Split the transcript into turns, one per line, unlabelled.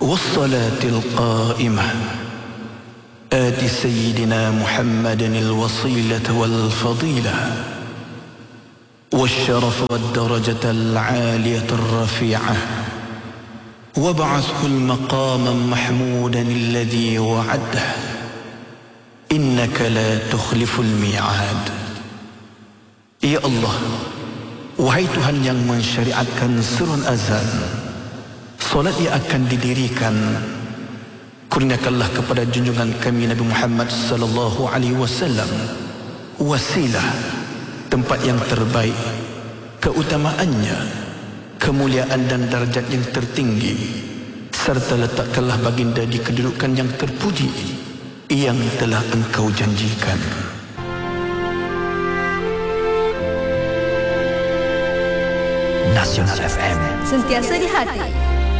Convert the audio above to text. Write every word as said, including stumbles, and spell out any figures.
والصلاة القائمة آت سيدنا محمد الوصيلة والفضيلة والشرف والدرجة العالية الرفيعة وابعثه المقام محمودا الذي وعده إنك لا تخلف الميعاد. Ya Allah, wahai Tuhan yang mensyariatkan surun azan, solat yang akan didirikan, kurniakanlah kepada junjungan kami Nabi Muhammad sallallahu alaihi wasallam wasilah, tempat yang terbaik, keutamaannya, kemuliaan dan darjat yang tertinggi, serta letakkanlah baginda di kedudukan yang terpuji yang telah engkau janjikan.
Nasional F M,
sentiasa di hati.